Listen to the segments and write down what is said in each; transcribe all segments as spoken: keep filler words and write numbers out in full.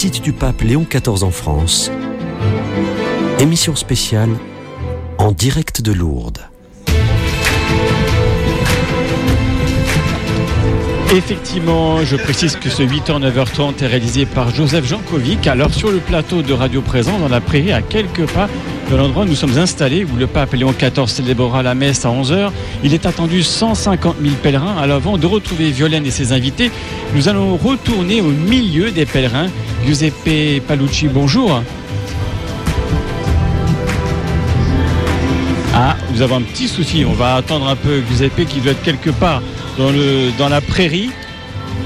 visite du pape Léon quatorze en France. Émission spéciale en direct de Lourdes. Effectivement, je précise que ce huit heures neuf heures trente est réalisé par Joseph Jankovic. Alors sur le plateau de Radio Présence, dans la prairie, à quelques pas de l'endroit où nous sommes installés, où le pape Léon quatorze célébrera la messe à onze heures, il est attendu cent cinquante mille pèlerins. Alors avant de retrouver Violaine et ses invités, nous allons retourner au milieu des pèlerins. Giuseppe Palucci, bonjour. Ah, nous avons un petit souci, on va attendre un peu Giuseppe qui doit être quelque part dans, le, dans la prairie. Allô ?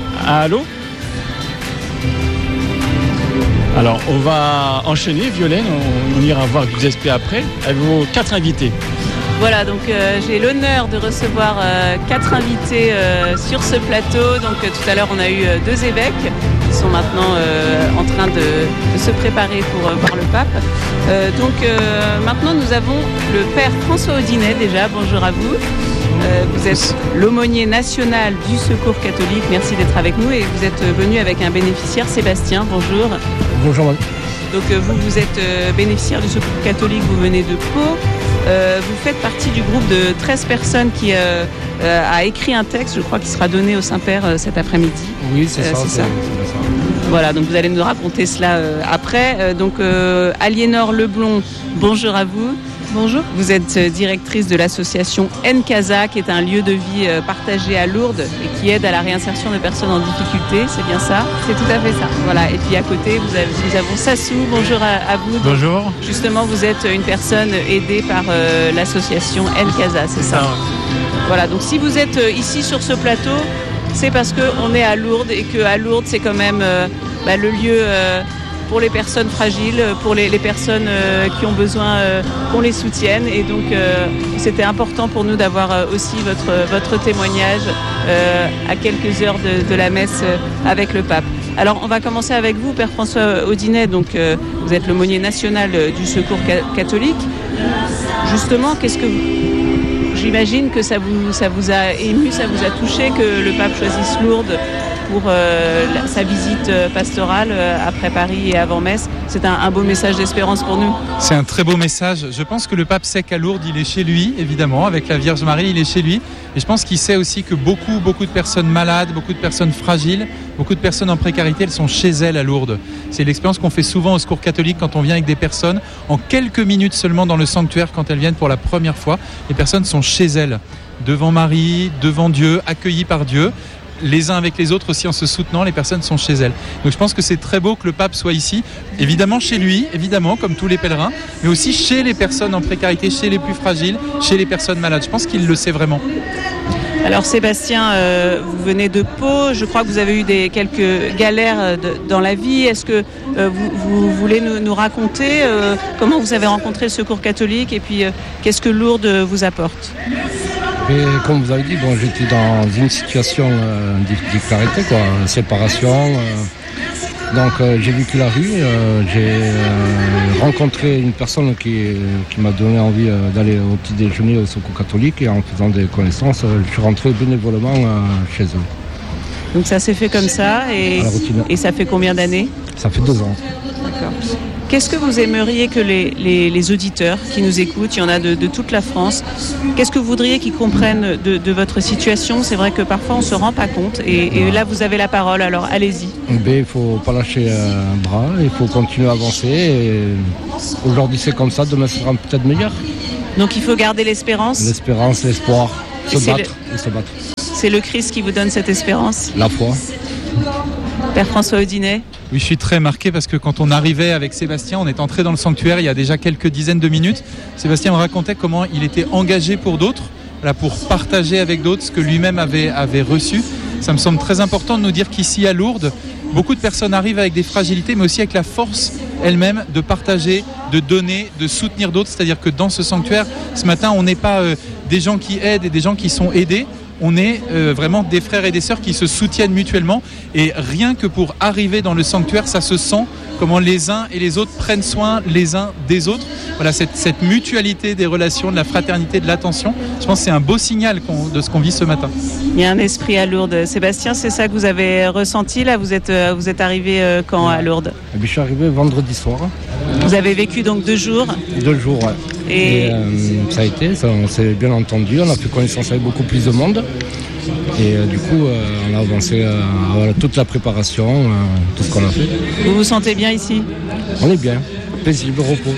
Alors, on va enchaîner, Violaine, on, on ira voir Giuseppe après, avec vos quatre invités. Voilà, donc euh, j'ai l'honneur de recevoir euh, quatre invités euh, sur ce plateau. Donc euh, tout à l'heure, on a eu euh, deux évêques qui sont maintenant euh, en train de, de se préparer pour euh, voir le pape. Euh, donc euh, maintenant, nous avons le père François Audinet déjà. Bonjour à vous. Euh, vous êtes l'aumônier national du Secours catholique. Merci d'être avec nous. Et vous êtes venu avec un bénéficiaire, Sébastien. Bonjour. Bonjour. Donc euh, vous, vous êtes euh, bénéficiaire du Secours catholique. Vous venez de Pau. Euh, vous faites partie du groupe de treize personnes qui euh, euh, a écrit un texte, je crois, qui sera donné au Saint-Père euh, cet après-midi. Oui, c'est, euh, ça, c'est, c'est ça. C'est ça. Voilà, donc vous allez nous raconter cela euh, après. Euh, donc euh, Aliénor Leblond, bonjour à vous. Bonjour. Vous êtes directrice de l'association N-Casa, qui est un lieu de vie partagé à Lourdes et qui aide à la réinsertion des personnes en difficulté, c'est bien ça ? C'est tout à fait ça. Voilà, et puis à côté, vous avez, nous avons Sassou, bonjour à, à vous. Bonjour. Donc, justement, vous êtes une personne aidée par euh, l'association N-Casa, c'est ça ? Voilà, donc si vous êtes ici sur ce plateau, c'est parce qu'on est à Lourdes et qu'à Lourdes, c'est quand même euh, bah, le lieu... Euh, pour les personnes fragiles, pour les, les personnes euh, qui ont besoin euh, qu'on les soutienne. Et donc, euh, c'était important pour nous d'avoir euh, aussi votre, votre témoignage euh, à quelques heures de, de la messe euh, avec le pape. Alors, on va commencer avec vous, Père François Audinet. Donc, euh, vous êtes l'aumônier national du Secours ca- catholique. Justement, qu'est-ce que vous... J'imagine que ça vous, ça vous a ému, ça vous a touché que le pape choisisse Lourdes pour euh, la, sa visite pastorale euh, après Paris et avant Metz. C'est un, un beau message d'espérance pour nous. C'est un très beau message. Je pense que le pape sait qu'à Lourdes, il est chez lui, évidemment, avec la Vierge Marie, il est chez lui. Et je pense qu'il sait aussi que beaucoup, beaucoup de personnes malades, beaucoup de personnes fragiles, beaucoup de personnes en précarité, elles sont chez elles à Lourdes. C'est l'expérience qu'on fait souvent au Secours catholique quand on vient avec des personnes, en quelques minutes seulement dans le sanctuaire, quand elles viennent pour la première fois. Les personnes sont chez elles, devant Marie, devant Dieu, accueillies par Dieu. Les uns avec les autres aussi en se soutenant, les personnes sont chez elles. Donc je pense que c'est très beau que le pape soit ici, évidemment chez lui, évidemment comme tous les pèlerins, mais aussi chez les personnes en précarité, chez les plus fragiles, chez les personnes malades. Je pense qu'il le sait vraiment. Alors Sébastien, euh, vous venez de Pau, je crois que vous avez eu des, quelques galères de, dans la vie. Est-ce que euh, vous, vous voulez nous, nous raconter euh, comment vous avez rencontré le Secours catholique et puis euh, qu'est-ce que Lourdes vous apporte ? Et comme vous avez dit, bon, j'étais dans une situation euh, de précarité, quoi, séparation. Euh, donc euh, j'ai vécu la rue, euh, j'ai euh, rencontré une personne qui, qui m'a donné envie euh, d'aller au petit déjeuner au Secours catholique et en faisant des connaissances, euh, je suis rentré bénévolement euh, chez eux. Donc ça s'est fait comme ça et, et ça fait combien d'années ? Ça fait deux ans. D'accord. Qu'est-ce que vous aimeriez que les, les, les auditeurs qui nous écoutent, il y en a de, de toute la France, qu'est-ce que vous voudriez qu'ils comprennent de, de votre situation ? C'est vrai que parfois on ne se rend pas compte et, et là vous avez la parole, alors allez-y. Ben, il ne faut pas lâcher un bras, il faut continuer à avancer. Et aujourd'hui c'est comme ça, demain sera peut-être meilleur. Donc il faut garder l'espérance ? L'espérance, l'espoir, se et battre le... et se battre. C'est le Christ qui vous donne cette espérance ? La foi. Père François Audinet ? Oui, je suis très marqué parce que quand on arrivait avec Sébastien, on est entré dans le sanctuaire il y a déjà quelques dizaines de minutes. Sébastien me racontait comment il était engagé pour d'autres, voilà, pour partager avec d'autres ce que lui-même avait, avait reçu. Ça me semble très important de nous dire qu'ici à Lourdes, beaucoup de personnes arrivent avec des fragilités, mais aussi avec la force elle-même de partager, de donner, de soutenir d'autres. C'est-à-dire que dans ce sanctuaire, ce matin, on n'est pas euh, des gens qui aident et des gens qui sont aidés. On est euh, vraiment des frères et des sœurs qui se soutiennent mutuellement et rien que pour arriver dans le sanctuaire, ça se sent comment les uns et les autres prennent soin les uns des autres. Voilà, cette, cette mutualité des relations, de la fraternité, de l'attention. Je pense que c'est un beau signal qu'on, de ce qu'on vit ce matin. Il y a un esprit à Lourdes. Sébastien, c'est ça que vous avez ressenti là ? Vous êtes, vous êtes arrivé quand à Lourdes ? Je suis arrivé vendredi soir. Vous avez vécu donc deux jours ? Deux jours, ouais. Et, et euh, ça a été, ça, on s'est bien entendu, on a fait connaissance avec beaucoup plus de monde. Et euh, du coup, euh, on a avancé euh, à toute la préparation, euh, tout ce qu'on a fait. Vous vous sentez bien ici ? On est bien, paisible, repos.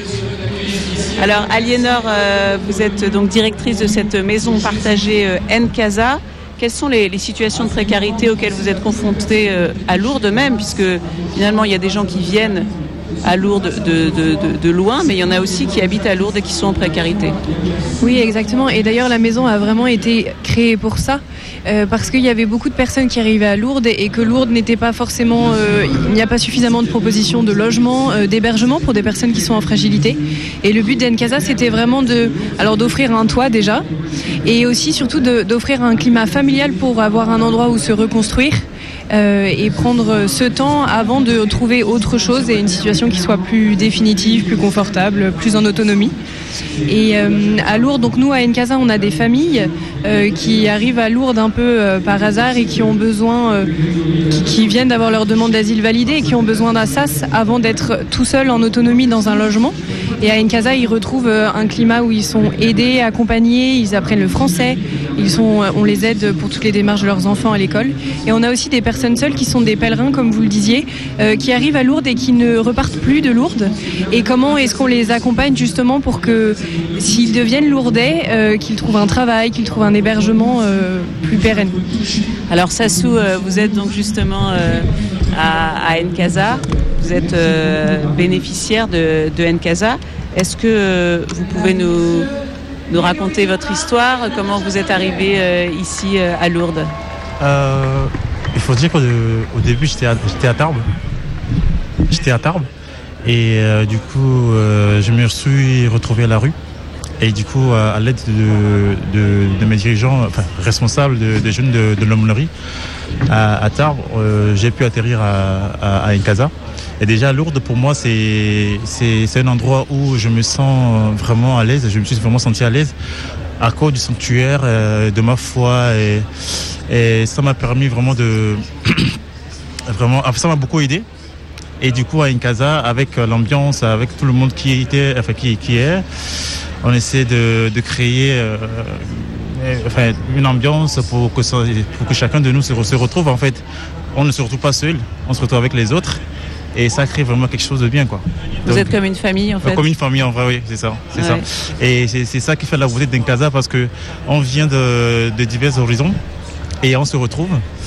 Alors, Aliénor, euh, vous êtes donc directrice de cette maison partagée euh, N-Casa. Quelles sont les, les situations de précarité auxquelles vous êtes confrontés euh, à Lourdes même, puisque finalement, il y a des gens qui viennent à Lourdes de, de, de, de loin, mais il y en a aussi qui habitent à Lourdes et qui sont en précarité. Oui, exactement. Et d'ailleurs, la maison a vraiment été créée pour ça, euh, parce qu'il y avait beaucoup de personnes qui arrivaient à Lourdes et que Lourdes n'était pas forcément... Euh, il n'y a pas suffisamment de propositions de logement, euh, d'hébergement pour des personnes qui sont en fragilité. Et le but d'N-Casa, c'était vraiment de, alors d'offrir un toit déjà, et aussi surtout de, d'offrir un climat familial pour avoir un endroit où se reconstruire. Euh, et prendre ce temps avant de trouver autre chose et une situation qui soit plus définitive, plus confortable, plus en autonomie. Et euh, à Lourdes, donc nous à N-Casa, on a des familles euh, qui arrivent à Lourdes un peu euh, par hasard et qui ont besoin, euh, qui, qui viennent d'avoir leur demande d'asile validée et qui ont besoin d'un sas avant d'être tout seuls en autonomie dans un logement. Et à N-Casa, ils retrouvent euh, un climat où ils sont aidés, accompagnés, ils apprennent le français, ils sont, on les aide pour toutes les démarches de leurs enfants à l'école. Et on a aussi des personnes seules qui sont des pèlerins, comme vous le disiez, euh, qui arrivent à Lourdes et qui ne repartent plus de Lourdes. Et comment est-ce qu'on les accompagne justement pour que s'ils deviennent lourdais, euh, qu'ils trouvent un travail, qu'ils trouvent un hébergement euh, plus pérenne. Alors Sassou, euh, vous êtes donc justement euh, à, à N-Casa, vous êtes euh, bénéficiaire de, de N-Casa. Est-ce que euh, vous pouvez nous, nous raconter votre histoire, comment vous êtes arrivé euh, ici euh, à Lourdes ? euh, Il faut dire qu'au au début j'étais à, j'étais à Tarbes, j'étais à Tarbes et euh, du coup euh, je me suis retrouvé à la rue. Et du coup, à l'aide de, de, de mes dirigeants, enfin responsables de, de jeunes de, de l'aumônerie à, à Tarbes, euh, j'ai pu atterrir à, à, à N-Casa. Et déjà, Lourdes, pour moi, c'est, c'est, c'est un endroit où je me sens vraiment à l'aise. Je me suis vraiment senti à l'aise à cause du sanctuaire, euh, de ma foi. Et, et ça m'a permis vraiment de... vraiment, ça m'a beaucoup aidé. Et du coup, à N-Casa, avec l'ambiance, avec tout le monde qui était, enfin, qui, qui est... On essaie de, de créer euh, enfin, une ambiance pour que, ça, pour que chacun de nous se, se retrouve. En fait, on ne se retrouve pas seul, on se retrouve avec les autres. Et ça crée vraiment quelque chose de bien, quoi. Vous Donc, êtes comme une famille, en fait. Comme une famille, en vrai, oui, c'est ça. C'est ouais. ça. Et c'est, c'est ça qui fait la beauté d'N-Casa, parce qu'on vient de, de divers horizons. Et on se retrouve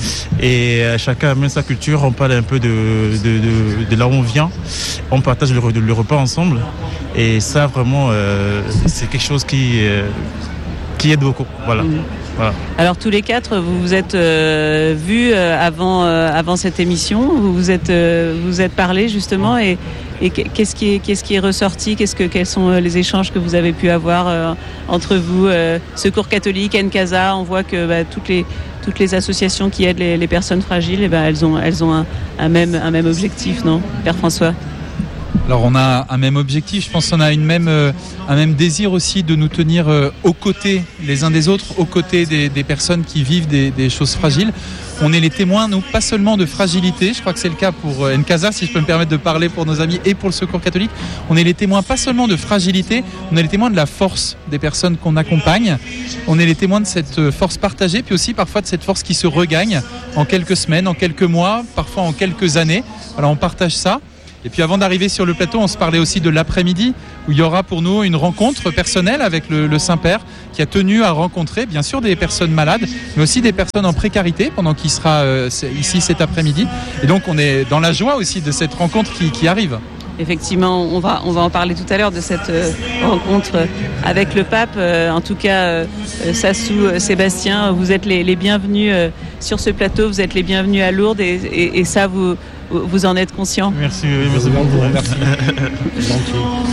et chacun amène sa culture, on parle un peu de, de, de, de là où on vient, on partage le, le repas ensemble et ça vraiment euh, c'est quelque chose qui, euh, qui aide beaucoup. Voilà. Mmh. Voilà. Alors tous les quatre, vous vous êtes euh, vus euh, avant, euh, avant cette émission, vous vous êtes, euh, vous êtes parlé justement et, et qu'est-ce qui est, qu'est-ce qui est ressorti, qu'est-ce que, quels sont les échanges que vous avez pu avoir euh, entre vous, euh, Secours catholique, N-Casa, on voit que bah, toutes les toutes les associations qui aident les, les personnes fragiles, eh ben, elles ont, elles ont un, un, même, un même objectif, non, Père François ? Alors on a un même objectif, je pense qu'on a une même, euh, un même désir aussi de nous tenir euh, aux côtés les uns des autres, aux côtés des, des personnes qui vivent des, des choses fragiles. On est les témoins, nous, pas seulement de fragilité, je crois que c'est le cas pour N-Casa, si je peux me permettre de parler pour nos amis, et pour le Secours catholique. On est les témoins pas seulement de fragilité, on est les témoins de la force des personnes qu'on accompagne. On est les témoins de cette force partagée, puis aussi parfois de cette force qui se regagne en quelques semaines, en quelques mois, parfois en quelques années. Alors on partage ça. Et puis avant d'arriver sur le plateau, on se parlait aussi de l'après-midi, où il y aura pour nous une rencontre personnelle avec le, le Saint-Père, qui a tenu à rencontrer bien sûr des personnes malades, mais aussi des personnes en précarité, pendant qu'il sera euh, ici cet après-midi. Et donc on est dans la joie aussi de cette rencontre qui, qui arrive. Effectivement, on va, on va en parler tout à l'heure de cette euh, rencontre avec le pape. Euh, en tout cas, euh, Sassou, euh, Sébastien, vous êtes les, les bienvenus euh, sur ce plateau, vous êtes les bienvenus à Lourdes et, et, et ça, vous, vous en êtes conscient. Merci, merci beaucoup. Merci.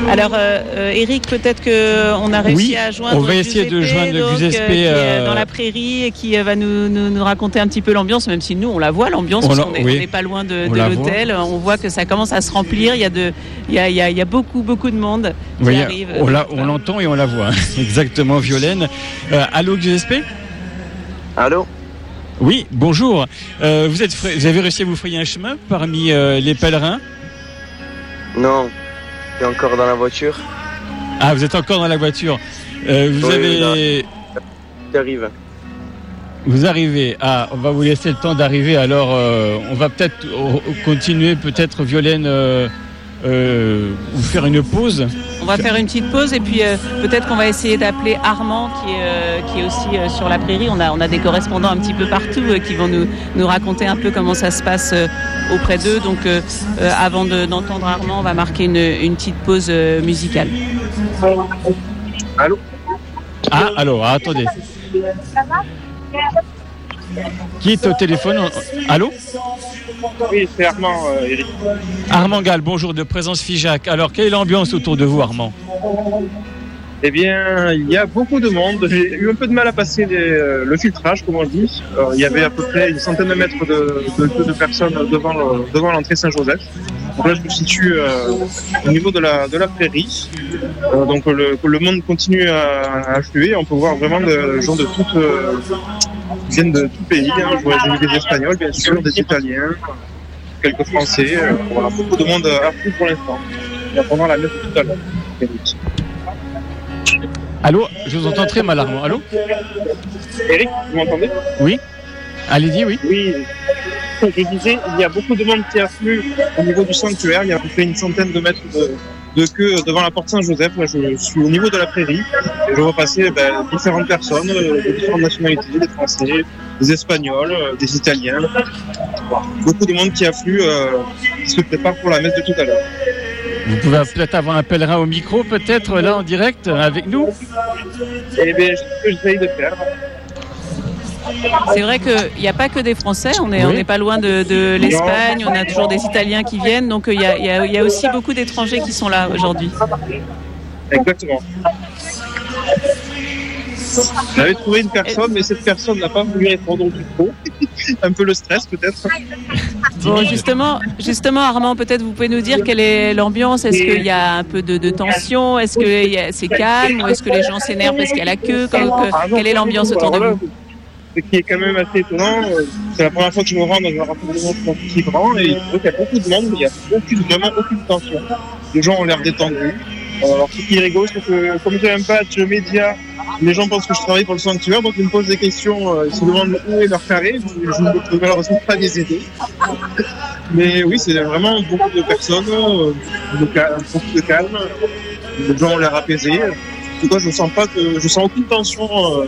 Alors, euh, Eric, peut-être qu'on a réussi oui, à joindre. On va essayer Giuseppe, de joindre donc, Giuseppe euh, qui est euh... dans la prairie et qui va nous, nous, nous raconter un petit peu l'ambiance, même si nous on la voit l'ambiance, on parce qu'on n'est oui. pas loin de, de l'hôtel. Voit. On voit que ça commence à se remplir. Il y a de, il y a, il y a, il y a beaucoup, beaucoup de monde qui oui, arrive. On, la, on l'entend et on la voit. Exactement, Violaine. Euh, allô, Giuseppe. Allô. Oui, bonjour. Euh, vous êtes, vous avez réussi à vous frayer un chemin parmi euh, les pèlerins? Non, je suis encore dans la voiture. Ah, vous êtes encore dans la voiture. Euh, vous oui, avez. J'arrive. Vous arrivez. Ah, on va vous laisser le temps d'arriver. Alors, euh, on va peut-être continuer, peut-être, Violaine, euh, euh, vous faire une pause. On va faire une petite pause et puis euh, peut-être qu'on va essayer d'appeler Armand qui est, euh, qui est aussi euh, sur la prairie. On a, on a des correspondants un petit peu partout euh, qui vont nous, nous raconter un peu comment ça se passe euh, auprès d'eux. Donc, euh, euh, avant de, d'entendre Armand, on va marquer une, une petite pause euh, musicale. Allô? Ah, allô, ah, attendez. Qui est au téléphone? Allô? Oui, c'est Armand, euh, Eric. Armand Gall, bonjour, de Présence Figeac. Alors, quelle est l'ambiance autour de vous, Armand? Eh bien, il y a beaucoup de monde. J'ai eu un peu de mal à passer les, euh, le filtrage, comme on dit. Alors, il y avait à peu près une centaine de mètres de, de, de personnes devant, le, devant l'entrée Saint-Joseph. Donc là, je me situe euh, au niveau de la, de la prairie. Euh, donc le, le monde continue à, à affluer. On peut voir vraiment des gens de toutes, euh, qui viennent de tout pays. Hein. J'ai vu des Espagnols, bien sûr, des Italiens, quelques Français. Euh, voilà, beaucoup de monde afflue pour l'instant. Pendant la messe tout à l'heure. Allô, je vous entends très mal, Armand. Allô? Eric, vous m'entendez? Oui. Allez-y, oui. Oui. Je disais, il y a beaucoup de monde qui afflue au niveau du sanctuaire. Il y a à peu près une centaine de mètres de, de queue devant la porte Saint-Joseph. Là, je suis au niveau de la prairie et je vois passer ben, différentes personnes de différentes nationalités, des Français, des Espagnols, des Italiens. Beaucoup de monde qui afflue, euh, qui se prépare pour la messe de tout à l'heure. Vous pouvez peut-être avoir un pèlerin au micro, peut-être, là, en direct, avec nous? Eh bien, c'est ce que j'essaye de faire. C'est vrai qu'il n'y a pas que des Français, on n'est oui. pas loin de, de l'Espagne, on a toujours des Italiens qui viennent, donc il y a, y a, y a aussi beaucoup d'étrangers qui sont là aujourd'hui. Exactement. J'avais trouvé une personne, mais cette personne n'a pas voulu répondre au micro. Un peu le stress, peut-être. Bon, justement, justement, Armand, peut-être vous pouvez nous dire quelle est l'ambiance. Est-ce qu'il y a un peu de, de tension? Est-ce que c'est calme? Ou est-ce que les gens s'énervent parce qu'il y a la queue? Quelle est l'ambiance autour de vous? Ce qui est quand même assez étonnant, c'est la première fois que je me rends dans un rassemblement si grand et il y a beaucoup de monde, mais il n'y a aucune, vraiment aucune tension. Les gens ont l'air détendus. Alors, ce qui est rigolo, c'est que comme j'ai un badge média, les gens pensent que je travaille pour le sanctuaire, donc ils me posent des questions, euh, ils se demandent où est leur carré. Je ne peux malheureusement pas les aider. Mais oui, c'est vraiment beaucoup de personnes, euh, de calme, beaucoup de calme. Les gens ont l'air apaisés. En tout cas, je ne sens pas que, je sens aucune tension euh,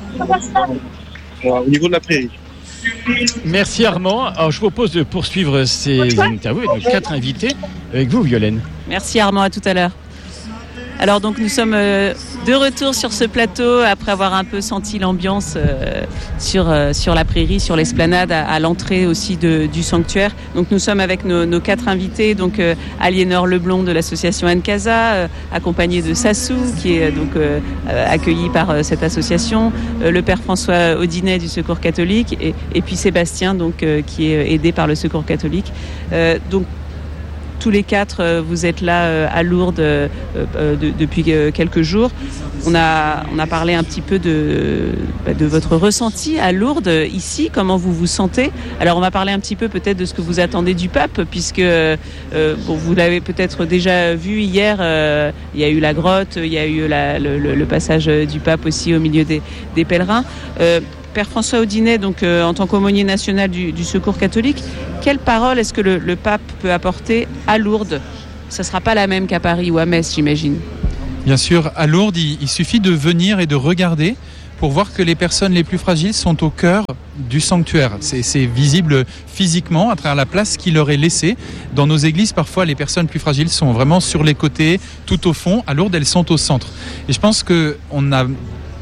euh, au niveau de la prairie. Merci Armand. Alors, je vous propose de poursuivre ces interviews avec nos quatre invités, avec vous, Violaine. Merci Armand, à tout à l'heure. Alors donc nous sommes euh, de retour sur ce plateau après avoir un peu senti l'ambiance euh, sur, euh, sur la prairie, sur l'esplanade, à, à l'entrée aussi de, du sanctuaire. Donc nous sommes avec nos, nos quatre invités, donc euh, Aliénor Leblond de l'association N-Casa, euh, accompagné de Sassou qui est donc euh, accueilli par euh, cette association, euh, le père François Audinet du Secours catholique et, et puis Sébastien donc euh, qui est aidé par le Secours catholique. Euh, donc tous les quatre, vous êtes là à Lourdes euh, de, depuis quelques jours. On a, on a parlé un petit peu de, de votre ressenti à Lourdes, ici, comment vous vous sentez. Alors, on va parler un petit peu peut-être de ce que vous attendez du pape, puisque euh, bon, vous l'avez peut-être déjà vu hier, euh, il y a eu la grotte, il y a eu la, le, le passage du pape aussi au milieu des, des pèlerins. Euh, Père François Audinet, donc, euh, en tant qu'aumônier national du, du Secours catholique, quelle parole est-ce que le, le pape peut apporter à Lourdes? Ça ne sera pas la même qu'à Paris ou à Metz, j'imagine. Bien sûr, à Lourdes, il, il suffit de venir et de regarder pour voir que les personnes les plus fragiles sont au cœur du sanctuaire. C'est, c'est visible physiquement à travers la place qui leur est laissée. Dans nos églises, parfois, les personnes plus fragiles sont vraiment sur les côtés, tout au fond. À Lourdes, elles sont au centre. Et je pense qu'on a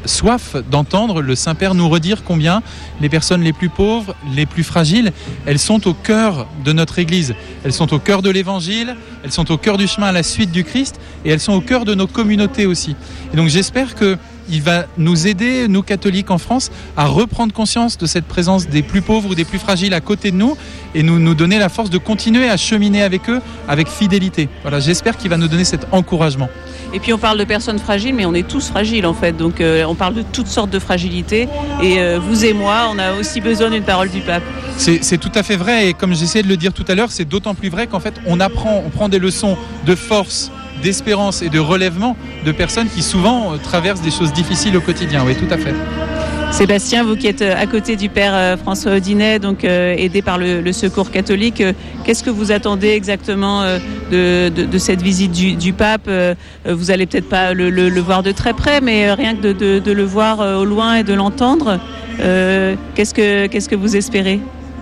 soif d'entendre le Saint-Père nous redire combien les personnes les plus pauvres, les plus fragiles, elles sont au cœur de notre Église. Elles sont au cœur de l'Évangile, elles sont au cœur du chemin à la suite du Christ et elles sont au cœur de nos communautés aussi. Et donc j'espère que il va nous aider, nous catholiques en France, à reprendre conscience de cette présence des plus pauvres ou des plus fragiles à côté de nous et nous, nous donner la force de continuer à cheminer avec eux avec fidélité. Voilà, j'espère qu'il va nous donner cet encouragement. Et puis on parle de personnes fragiles, mais on est tous fragiles en fait. Donc euh, on parle de toutes sortes de fragilités. Et euh, vous et moi, on a aussi besoin d'une parole du pape. C'est, c'est tout à fait vrai. Et comme j'essayais de le dire tout à l'heure, c'est d'autant plus vrai qu'en fait, on apprend, on prend des leçons de force, d'espérance et de relèvement de personnes qui souvent euh, traversent des choses difficiles au quotidien. Oui, tout à fait. Sébastien, vous qui êtes à côté du père François Audinet, donc euh, aidé par le, le Secours catholique, euh, qu'est-ce que vous attendez exactement euh, de, de, de cette visite du, du pape ? euh, Vous allez peut-être pas le, le, le voir de très près, mais rien que de, de, de le voir euh, au loin et de l'entendre, euh, qu'est-ce que, qu'est-ce que vous espérez ?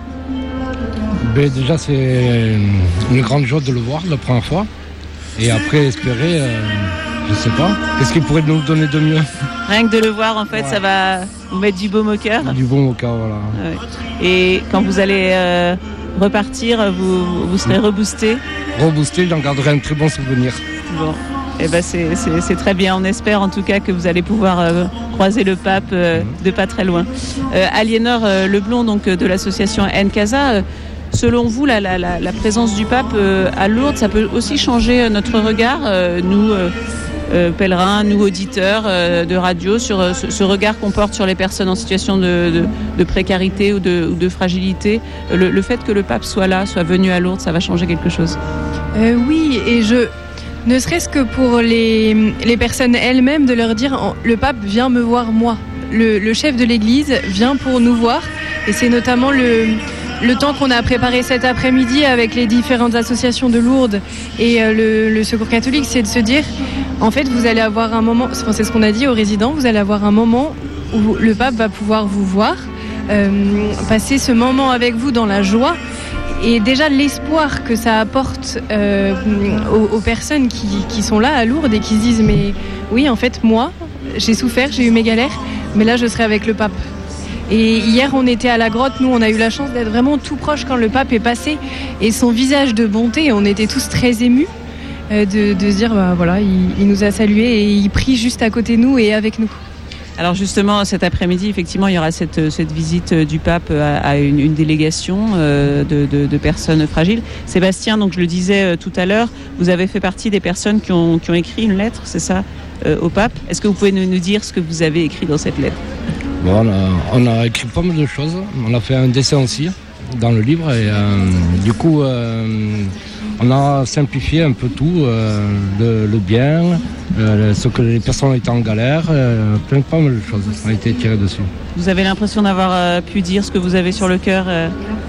Ben, déjà, c'est une grande joie de le voir la première fois. Et après, espérer, euh, je sais pas, qu'est-ce qu'il pourrait nous donner de mieux ? Rien que de le voir, en fait, ouais. Ça va vous mettre du baume au cœur. Du baume au cœur, voilà. Ouais. Et quand vous allez euh, repartir, vous, vous serez reboosté ? Reboosté, j'en garderai un très bon souvenir. Bon, et eh ben c'est, c'est, c'est très bien. On espère en tout cas que vous allez pouvoir euh, croiser le pape euh, mmh. de pas très loin. Euh, Aliénor euh, Leblond, donc de l'association N-Casa, euh, selon vous, la, la, la, la présence du pape euh, à Lourdes, ça peut aussi changer notre regard, euh, nous euh, euh, pèlerins, nous auditeurs euh, de radio, sur euh, ce, ce regard qu'on porte sur les personnes en situation de, de, de précarité ou de, ou de fragilité. Le, le fait que le pape soit là, soit venu à Lourdes, ça va changer quelque chose ? euh, Oui, et je... Ne serait-ce que pour les, les personnes elles-mêmes, de leur dire « le pape vient me voir moi ». Le, le chef de l'église vient pour nous voir, et c'est notamment le... Le temps qu'on a préparé cet après-midi avec les différentes associations de Lourdes et euh, le, le Secours catholique, c'est de se dire, en fait, vous allez avoir un moment, enfin, c'est ce qu'on a dit aux résidents, vous allez avoir un moment où le pape va pouvoir vous voir, euh, passer ce moment avec vous dans la joie. Et déjà l'espoir que ça apporte euh, aux, aux personnes qui, qui sont là à Lourdes et qui se disent, mais oui, en fait, moi, j'ai souffert, j'ai eu mes galères, mais là, je serai avec le pape. Et hier, on était à la grotte. Nous, on a eu la chance d'être vraiment tout proche quand le pape est passé. Et son visage de bonté, on était tous très émus euh, de, de se dire, bah, voilà, il, il nous a salués et il prie juste à côté de nous et avec nous. Alors justement, cet après-midi, effectivement, il y aura cette, cette visite du pape à, à une, une délégation euh, de, de, de personnes fragiles. Sébastien, donc je le disais euh, tout à l'heure, vous avez fait partie des personnes qui ont, qui ont écrit une lettre, c'est ça, euh, au pape. Est-ce que vous pouvez nous, nous dire ce que vous avez écrit dans cette lettre ? Bon, on, a, on a écrit pas mal de choses. On a fait un dessin aussi dans le livre et euh, du coup euh, on a simplifié un peu tout, euh, le, le bien, euh, ce que les personnes étaient en galère, euh, plein pas mal de choses ont été tirées dessus. Vous avez l'impression d'avoir euh, pu dire ce que vous avez sur le cœur euh...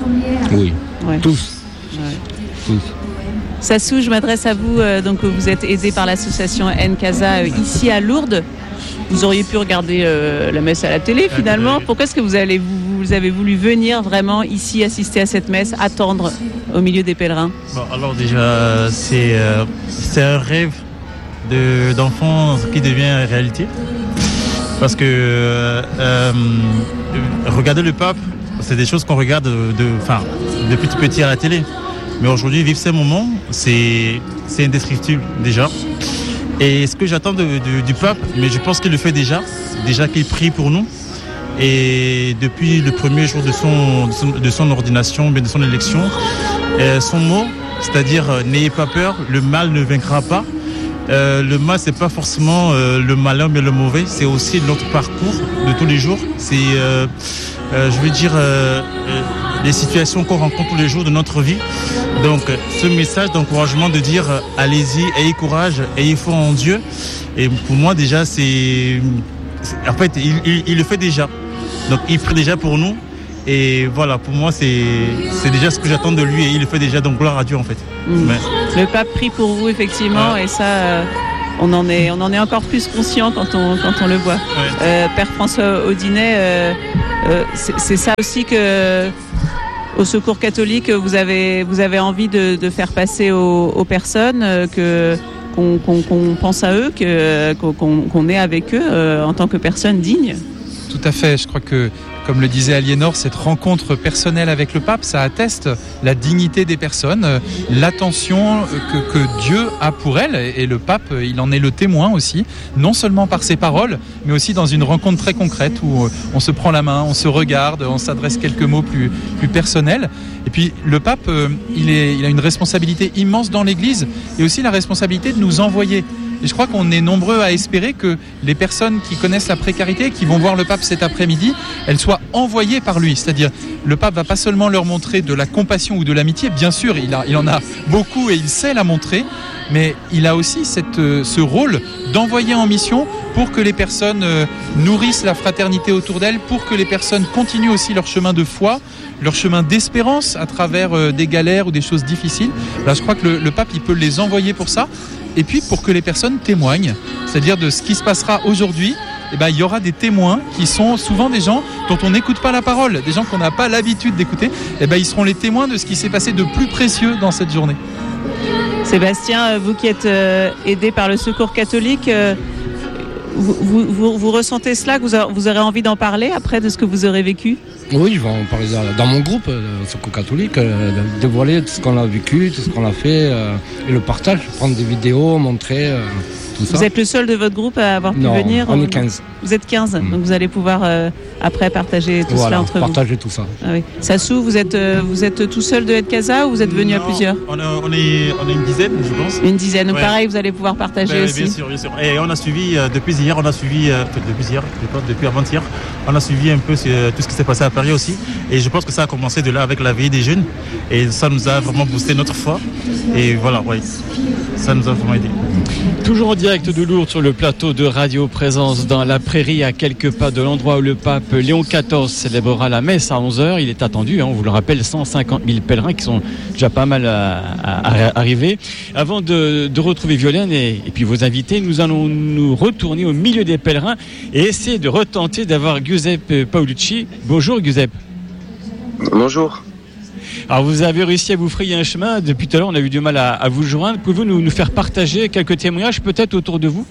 Oui, ouais. tous. Ouais. tous. Sassou, je m'adresse à vous. Euh, donc vous êtes aidé par l'association N-Casa euh, ici à Lourdes. Vous auriez pu regarder euh, la messe à la télé finalement. Pourquoi est-ce que vous, allez, vous, vous avez voulu venir vraiment ici assister à cette messe, attendre au milieu des pèlerins ? Bon, alors déjà, c'est, euh, c'est un rêve de, d'enfant qui devient réalité. Parce que euh, euh, regarder le pape, c'est des choses qu'on regarde de, enfin, depuis tout petit à la télé. Mais aujourd'hui, vivre ces moments, c'est, c'est indescriptible déjà. Et ce que j'attends de, de, du pape, mais je pense qu'il le fait déjà, déjà qu'il prie pour nous. Et depuis le premier jour de son, de son, de son ordination, de son élection, euh, son mot, c'est-à-dire euh, n'ayez pas peur, le mal ne vaincra pas. Euh, le mal, c'est pas forcément euh, le malin, mais le mauvais, c'est aussi notre parcours de tous les jours. C'est, euh, euh, je veux dire, euh, euh, les situations qu'on rencontre tous les jours de notre vie. Donc, ce message d'encouragement de dire euh, allez-y, ayez courage, ayez foi en Dieu. Et pour moi, déjà, c'est, c'est en fait, il, il, il le fait déjà. Donc, il prie déjà pour nous. Et voilà, pour moi, c'est, c'est déjà ce que j'attends de lui et il le fait déjà. Donc, gloire à Dieu, en fait. Mmh. Mais... Le pape prie pour vous, effectivement, ouais. Et ça, euh, on en est, on en est encore plus conscient quand on, quand on le voit. Ouais. Euh, Père François Audinet, euh, euh, c'est, c'est ça aussi que, au Secours catholique, vous avez, vous avez envie de, de faire passer aux, aux personnes, euh, que qu'on, qu'on, qu'on pense à eux, que, qu'on, qu'on est avec eux euh, en tant que personnes dignes. Tout à fait, je crois que, comme le disait Aliénor, cette rencontre personnelle avec le pape, ça atteste la dignité des personnes, l'attention que, que Dieu a pour elles, et le pape, il en est le témoin aussi, non seulement par ses paroles, mais aussi dans une rencontre très concrète où on se prend la main, on se regarde, on s'adresse quelques mots plus, plus personnels. Et puis le pape, il, est, il a une responsabilité immense dans l'Église, et aussi la responsabilité de nous envoyer. Et je crois qu'on est nombreux à espérer que les personnes qui connaissent la précarité, qui vont voir le pape cet après-midi, elles soient envoyées par lui. C'est-à-dire, le pape va pas seulement leur montrer de la compassion ou de l'amitié, bien sûr, il, a, il en a beaucoup et il sait la montrer, mais il a aussi cette, ce rôle d'envoyer en mission pour que les personnes nourrissent la fraternité autour d'elles, pour que les personnes continuent aussi leur chemin de foi, leur chemin d'espérance à travers des galères ou des choses difficiles. Là, je crois que le, le pape, il peut les envoyer pour ça. Et puis pour que les personnes témoignent, c'est-à-dire de ce qui se passera aujourd'hui, eh ben, il y aura des témoins qui sont souvent des gens dont on n'écoute pas la parole, des gens qu'on n'a pas l'habitude d'écouter, eh ben, ils seront les témoins de ce qui s'est passé de plus précieux dans cette journée. Sébastien, vous qui êtes euh, aidé par le Secours catholique, euh, vous, vous, vous, vous ressentez cela, que vous, a, vous aurez envie d'en parler après de ce que vous aurez vécu ? Oui, je vais en parler dans mon groupe, le Secours catholique, euh, dévoiler tout ce qu'on a vécu, tout ce qu'on a fait, euh, et le partage, prendre des vidéos, montrer euh, tout ça. Vous êtes le seul de votre groupe à avoir pu non, venir ? on est quinze. Vous êtes quinze, mmh. donc vous allez pouvoir euh, après partager tout voilà, cela entre partager vous. tout ça. Ah oui. Sassou, vous êtes, euh, vous êtes tout seul de Edcasa ou vous êtes venu non, à plusieurs ? on, a, on, est, on est une dizaine, je pense. Une dizaine, donc ouais. pareil, vous allez pouvoir partager ben, aussi. Bien sûr, bien sûr. Et on a suivi, euh, depuis hier, on a suivi, euh, depuis hier, depuis avant-hier, on a suivi un peu euh, tout ce qui s'est passé à Paris aussi. Et je pense que ça a commencé de là avec la veillée des jeunes. Et ça nous a vraiment boosté notre foi. Et voilà, ouais, ça nous a vraiment aidé. Toujours en direct de Lourdes sur le plateau de Radio Présence dans la prairie à quelques pas de l'endroit où le pape Léon quatorze célébrera la messe à onze heures. Il est attendu, hein, on vous le rappelle, cent cinquante mille pèlerins qui sont déjà pas mal à, à, à arriver. Avant de, de retrouver Violaine et, et puis vos invités, nous allons nous retourner au milieu des pèlerins et essayer de retenter d'avoir Giuseppe Paolucci. Bonjour Giuseppe. Bonjour. Alors vous avez réussi à vous frayer un chemin. Depuis tout à l'heure, on a eu du mal à, à vous joindre. Pouvez-vous nous, nous faire partager quelques témoignages peut-être autour de vous ?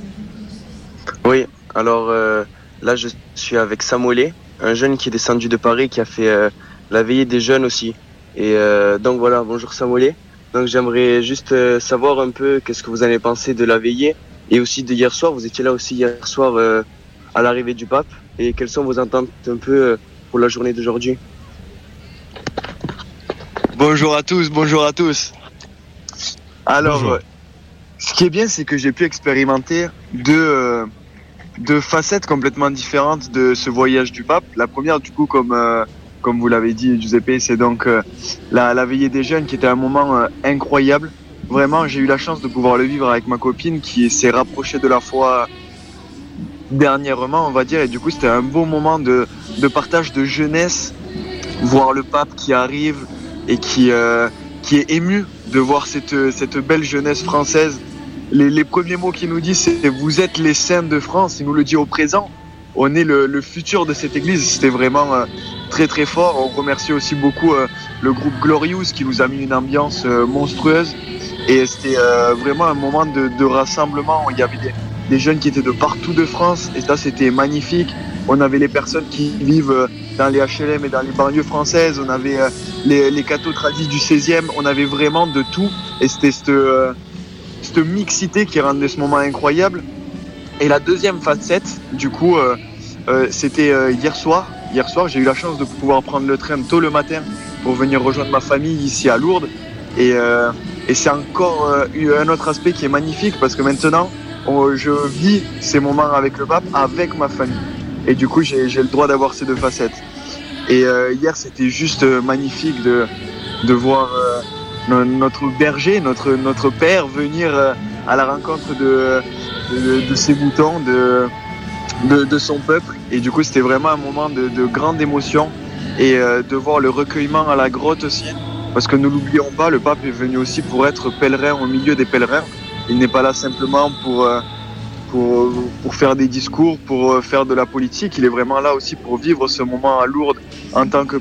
Oui, alors euh, là je suis avec Samuele, un jeune qui est descendu de Paris, qui a fait euh, la veillée des jeunes aussi. Et euh, donc voilà, bonjour Samuele. Donc j'aimerais juste euh, savoir un peu qu'est-ce que vous en avez pensé de la veillée et aussi de hier soir. Vous étiez là aussi hier soir euh, à l'arrivée du pape. Et quelles sont vos attentes un peu euh, pour la journée d'aujourd'hui ? Bonjour à tous, bonjour à tous. Alors, bonjour. Euh, ce qui est bien, c'est que j'ai pu expérimenter deux, euh, deux facettes complètement différentes de ce voyage du pape. La première, du coup, comme, euh, comme vous l'avez dit, Giuseppe, c'est donc euh, la, la veillée des jeunes qui était un moment euh, incroyable. Vraiment, j'ai eu la chance de pouvoir le vivre avec ma copine qui s'est rapprochée de la foi dernièrement, on va dire. Et du coup, c'était un beau moment de, de partage de jeunesse, voir le pape qui arrive et qui, euh, qui est ému de voir cette, cette belle jeunesse française. Les, les premiers mots qu'il nous dit, c'est « Vous êtes les saints de France ». Il nous le dit au présent. On est le, le futur de cette église. C'était vraiment euh, très très fort. On remercie aussi beaucoup euh, le groupe Glorious qui nous a mis une ambiance euh, monstrueuse. Et c'était euh, vraiment un moment de, de rassemblement. Il y avait des, des jeunes qui étaient de partout de France. Et ça, c'était magnifique. On avait les personnes qui vivent dans les H L M et dans les banlieues françaises. On avait les, les cathos tradis du seizième. On avait vraiment de tout. Et c'était cette, euh, cette mixité qui rendait ce moment incroyable. Et la deuxième facette, du coup, euh, euh, c'était euh, hier soir. Hier soir, j'ai eu la chance de pouvoir prendre le train tôt le matin pour venir rejoindre ma famille ici à Lourdes. Et, euh, et c'est encore euh, un autre aspect qui est magnifique parce que maintenant, on, je vis ces moments avec le pape, avec ma famille. Et du coup, j'ai, j'ai le droit d'avoir ces deux facettes. Et euh, hier, c'était juste euh, magnifique de, de voir euh, notre berger, notre, notre père venir euh, à la rencontre de, de, de ses moutons, de, de, de son peuple. Et du coup, c'était vraiment un moment de, de grande émotion et euh, de voir le recueillement à la grotte aussi. Parce que ne l'oublions pas, le pape est venu aussi pour être pèlerin au milieu des pèlerins. Il n'est pas là simplement pour... Euh, Pour, pour faire des discours, pour faire de la politique. Il est vraiment là aussi pour vivre ce moment à Lourdes en tant que